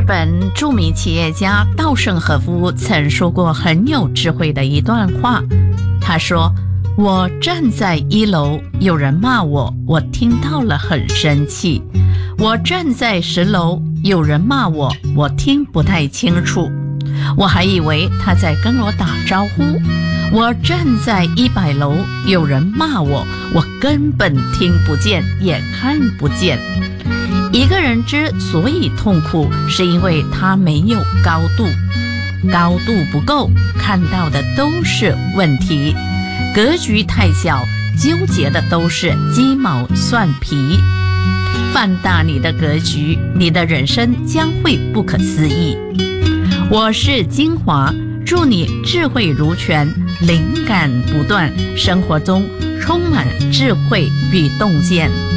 日本著名企业家稻盛和夫曾说过很有智慧的一段话，他说：我站在1楼，有人骂我，我听到了很生气；我站在10楼，有人骂我，我听不太清楚，我还以为他在跟我打招呼；我站在100楼，有人骂我，我根本听不见也看不见。一个人之所以痛苦，是因为他没有高度，高度不够，看到的都是问题，格局太小，纠结的都是鸡毛蒜皮。放大你的格局，你的人生将会不可思议。我是金华，祝你智慧如泉，灵感不断，生活中充满智慧与洞见。